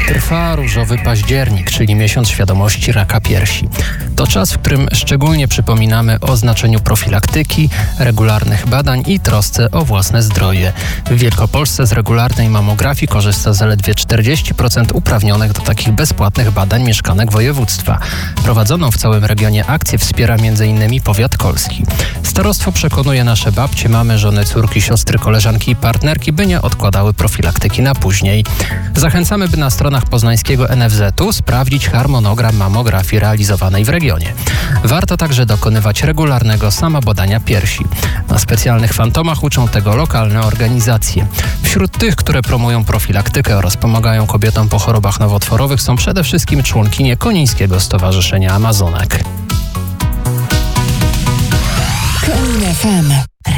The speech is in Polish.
Trwa różowy październik, czyli miesiąc świadomości raka piersi. To czas, w którym szczególnie przypominamy o znaczeniu profilaktyki, regularnych badań i trosce o własne zdrowie. W Wielkopolsce z regularnej mamografii korzysta zaledwie 40% uprawnionych do takich bezpłatnych badań mieszkanek województwa. Prowadzoną w całym regionie akcję wspiera m.in. powiat kolski. Starostwo przekonuje nasze babcie, mamy, żony, córki, siostry, koleżanki i partnerki, by nie odkładały profilaktyki na później. Zachęcamy, by na stronach poznańskiego NFZ-u sprawdzić harmonogram mamografii realizowanej w regionie. Warto także dokonywać regularnego samobadania piersi. Na specjalnych fantomach uczą tego lokalne organizacje. Wśród tych, które promują profilaktykę oraz pomagają kobietom po chorobach nowotworowych, są przede wszystkim członkinie Konińskiego Stowarzyszenia Amazonek. Konin FM.